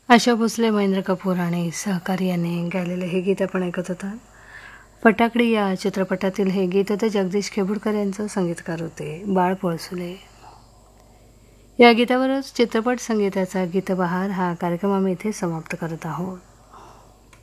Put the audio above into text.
आशा भोसले, महेंद्र कपूर आणि सहकारी यांनी गायलेले हे गीत आपण ऐकत होता. फटाकडी या चित्रपटातील हे गीत होते. जगदीश खेबुडकर यांचं संगीतकार होते बाळ पळसुले. या गीतावरच चित्रपट संगीताचा गीतबहार हा कार्यक्रम आम्ही इथे समाप्त करत आहोत.